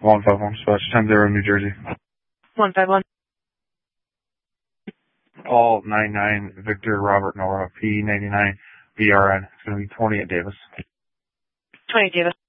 151, dispatch 10-0, New Jersey. 151. All 99 Victor Robert Nora P99 BRN. It's going to be 20 at Davis. 20 Davis.